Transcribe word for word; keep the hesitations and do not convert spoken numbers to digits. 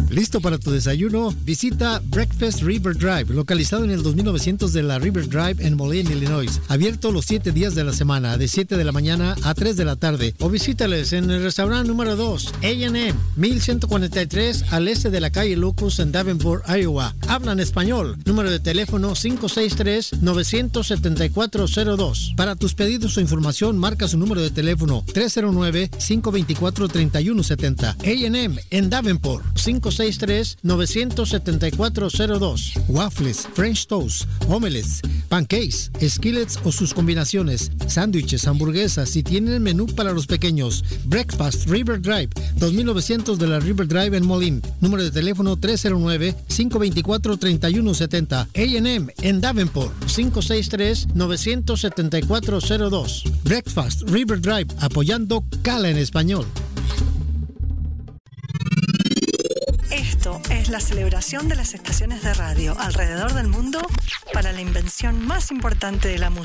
¿Listo para tu desayuno? Visita Breakfast River Drive, localizado en el dos mil novecientos de la River Drive en Moline, Illinois. Abierto los siete días de la semana, de siete de la mañana a tres de la tarde. O visítales en el restaurante número dos, A and M, mil ciento cuarenta y tres al este de la calle Lucas en Davenport, Iowa. Hablan español. Número de teléfono cinco seis tres, nueve siete cuatro, cero dos. Para tus pedidos o información, marca su número de teléfono tres cero nueve, cinco dos cuatro, tres uno siete cero. A and M en Davenport, cinco seis tres, nueve siete cuatro, cero dos. Waffles, French toast, omelets, pancakes, skillets o sus combinaciones, sándwiches, hamburguesas y tienen menú para los pequeños. Breakfast River Drive, dos mil novecientos de la River Drive en Moline. Número de teléfono tres cero nueve, cinco dos cuatro, tres uno siete cero. A and M en Davenport, cinco seis tres, nueve siete cuatro, cero dos. Breakfast River Drive, apoyando Cala en español. Esto es la celebración de las estaciones de radio alrededor del mundo para la invención más importante de la música.